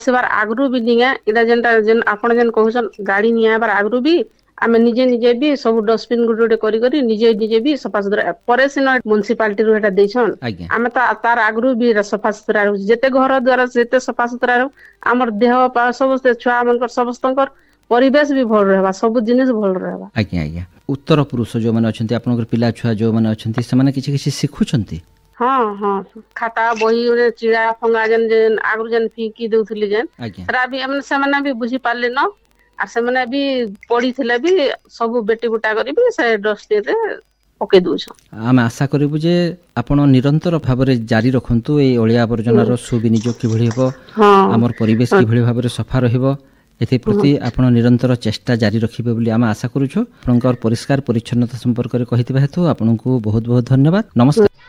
ଆସିବାର ଆଗରୁ ବି ନିଏ ଏଇଟା ଯେନ୍ ଆପଣ ଯେନ୍ କହୁଛନ୍ ଗାଡି ନିଆ ହେବାର ଆଗରୁ ବି ଆମେ ନିଜେ ବି ସବୁ ଡଷ୍ଟବିନ୍ ଗୋଟେ କରି ନିଜେ ବି ସଫାସୁତୁରା ପରେ ସିନା ମ୍ୟୁନିସିପାଲିଟିରୁ ଏଟା ଦେଇଛନ୍ ଆଜ୍ଞା ଆମେ ତ ତାର ଆଗରୁ ବି ସଫାସୁତୁରା ରହୁଛି ଯେତେ ଘର ଦ୍ଵାରା ଯେତେ ସଫାସୁତୁରା ରହୁ ଆମର ଦେହ ପା ସମସ୍ତେ ଛୁଆ ମାନଙ୍କର ସମସ୍ତଙ୍କର ପରିବେଶ ବି ଭଲ ରହିବା ସବୁ ଜିନିଷ ଭଲ ରହିବା। ଆଜ୍ଞା ଆଜ୍ଞା ଉତ୍ତର ପୁରୁଷ ଯୋଉମାନେ ଅଛନ୍ତି ଆପଣଙ୍କର ପିଲା ଛୁଆ ଯୋଉମାନେ ଅଛନ୍ତି ସେମାନେ କିଛି ଶିଖୁଛନ୍ତି। ହଁ ଖାତା ବହି ଚିଡ଼ା ଫଙ୍ଗା ଯେନ୍ ଆଗରୁ ଯେନ୍ ଫିକି ଦଉଥିଲି ଯେନ୍ ଆଜ୍ଞା ସେଟା ବି ସେମାନେ ବି ବୁଝି ପାରିଲେ ନ ଆଉ ସେମାନେ ବି ପଢିଥିଲେ ବି ସବୁ ବେଟି ବୁଟା କରିବି ସେ ଡଷ୍ଟବିନ ରେ ପକେଇ ଦଉଛନ୍। ଆମେ ଆଶା କରିବୁ ଯେ ଆପଣ ନିରନ୍ତର ଭାବରେ ଜାରି ରଖନ୍ତୁ ଏଇ ଅଳିଆ ଆବର୍ଜନାର ସୁବିନିଯୋଗ କିଭଳି ହେବ ଆମର ପରିବେଶ ହଁ କିଭଳି ଭାବରେ ସଫା ରହିବ ଏଥିପ୍ରତି ଆପଣ ନିରନ୍ତର ଚେଷ୍ଟା ଜାରି ରଖିବେ ବୋଲି ଆମେ ଆଶା କରୁଛୁ। ଆପଣଙ୍କର ପରିଷ୍କାର ପରିଚ୍ଛନ୍ନତା ସମ୍ପର୍କରେ କହିଥିବା ହେତୁ ଆପଣଙ୍କୁ ବହୁତ ବହୁତ ଧନ୍ୟବାଦ। ନମସ୍କାର।